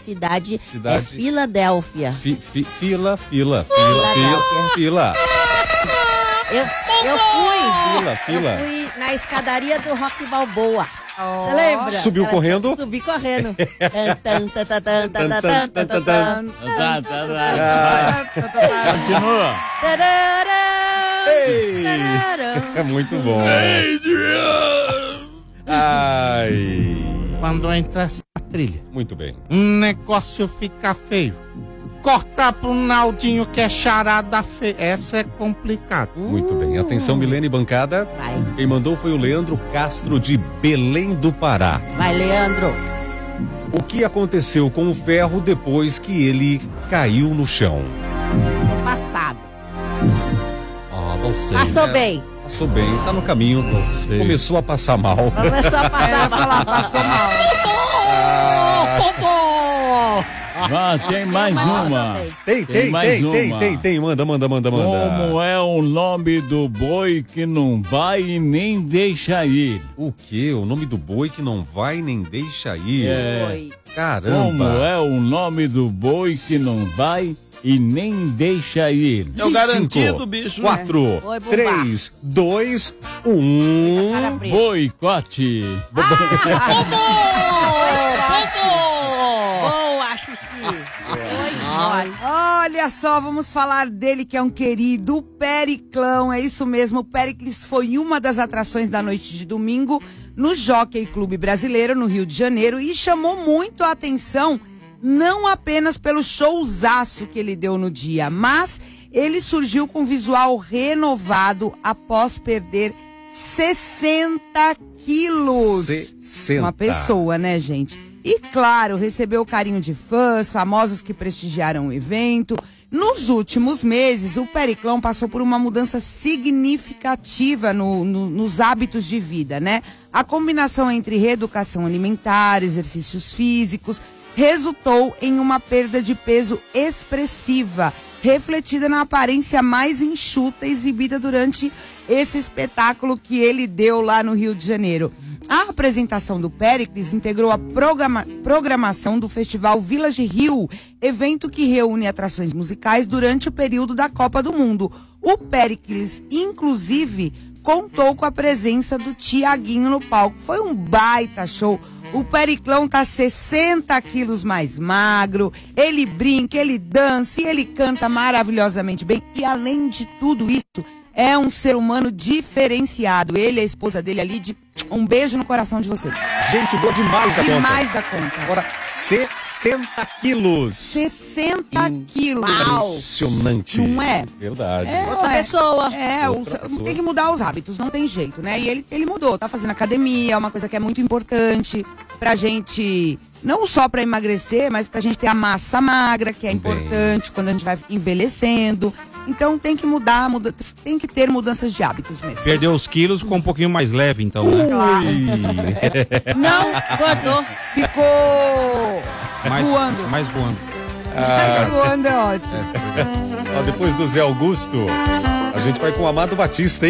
cidade é Filadélfia. Fila. Eu fui na escadaria do Rock Balboa. Você lembra? Subiu correndo? Subi correndo. Continua. É muito bom. Ai. Quando entra essa trilha, Muito bem. um negócio fica feio. Cortar pro Naldinho que é charada feia. Essa é complicado. Muito bem. Atenção, Milene Bancada. Vai. Quem mandou foi o Leandro Castro de Belém do Pará. Vai, Leandro. O que aconteceu com o ferro depois que ele caiu no chão? No passado. Não sei. Passou bem. Passou bem, tá no caminho. Começou a passar mal. Começou a passar mal. Passou mal. Tem mais uma. Tem. Manda. Como é o nome do boi que não vai e nem deixa ir? O quê? O nome do boi que não vai nem deixa ir? Foi. Caramba. Como é o nome do boi que não vai e nem deixa ir? É o garantido, bicho. 4, 3, 2, 1. Boicote. Boa, Xuxi. Olha só, vamos falar dele que é um querido, o Periclão, é isso mesmo, o Péricles foi uma das atrações da noite de domingo no Jockey Clube Brasileiro, no Rio de Janeiro, e chamou muito a atenção, não apenas pelo showzaço que ele deu no dia, mas ele surgiu com visual renovado após perder 60 quilos. 60. Uma pessoa, né, gente? E, claro, recebeu o carinho de fãs, famosos que prestigiaram o evento. Nos últimos meses, o Periclão passou por uma mudança significativa nos hábitos de vida, né? A combinação entre reeducação alimentar, exercícios físicos, resultou em uma perda de peso expressiva, refletida na aparência mais enxuta exibida durante esse espetáculo que ele deu lá no Rio de Janeiro. A apresentação do Péricles integrou a programação do Festival Village Rio, evento que reúne atrações musicais durante o período da Copa do Mundo. O Péricles, inclusive, contou com a presença do Tiaguinho no palco. Foi um baita show. O Periclão tá 60 quilos mais magro, ele brinca, ele dança e ele canta maravilhosamente bem. E além de tudo isso, é um ser humano diferenciado. Ele e a esposa dele ali, um beijo no coração de vocês. Gente boa demais da conta. Demais da conta. Agora, 60 quilos. 60 quilos. Impressionante. Não é? Verdade. Outra pessoa. Outra pessoa. Tem que mudar os hábitos, não tem jeito, né? E ele mudou, tá fazendo academia, é uma coisa que é muito importante pra gente, não só pra emagrecer, mas pra gente ter a massa magra, que é importante quando a gente vai envelhecendo. Então tem que mudar, tem que ter mudanças de hábitos mesmo. Perdeu os quilos, ficou um pouquinho mais leve, então, né? Claro. Não, Gordou. ficou voando. Mais voando. Mais voando é ótimo. Ó, depois do Zé Augusto, a gente vai com o Amado Batista, hein?